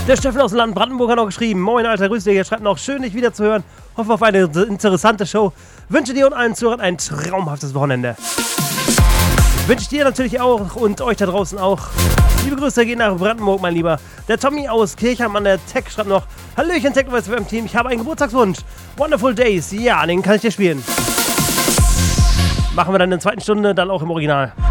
Der Steffen aus dem Land Brandenburg hat noch geschrieben. Moin, Alter, grüß dich. Er schreibt noch, schön, dich wieder zu hören. Hoffe auf eine interessante Show. Wünsche dir und allen Zuhörern ein traumhaftes Wochenende. Wünsche ich dir natürlich auch und euch da draußen auch. Liebe Grüße gehen nach Brandenburg, mein Lieber. Der Tommy aus Kirchheim an der Tech schreibt noch: Hallöchen, Technoverse FM Team, ich habe einen Geburtstagswunsch. Wonderful Days, ja, den kann ich dir spielen. Machen wir dann in der zweiten Stunde, dann auch im Original.